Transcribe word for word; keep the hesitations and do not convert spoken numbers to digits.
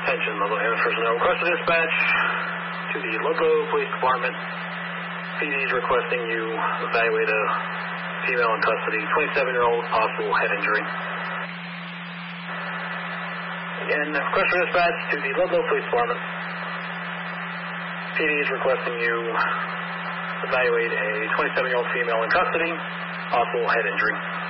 Attention, Ludlow Ambulance personnel. Request for dispatch to the Ludlow Police Department. P D is requesting you evaluate a female in custody, twenty-seven-year-old, possible head injury. Again, request for dispatch to the Ludlow Police Department. P D is requesting you evaluate a twenty-seven-year-old female in custody, possible head injury.